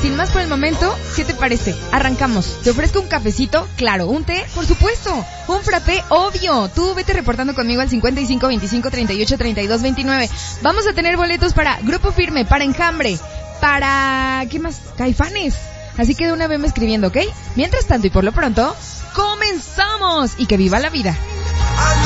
sin más por el momento, ¿qué te parece? Arrancamos. ¿Te ofrezco un cafecito? Claro. ¿Un té? Por supuesto. ¿Un frappé? Obvio. Tú vete reportando conmigo al 55 25 38 32 29. Vamos a tener boletos para Grupo Firme, para Enjambre, para... ¿qué más? Caifanes. Así que de una vez me escribiendo, ¿ok? Mientras tanto y por lo pronto, ¡comenzamos! Y que viva la vida.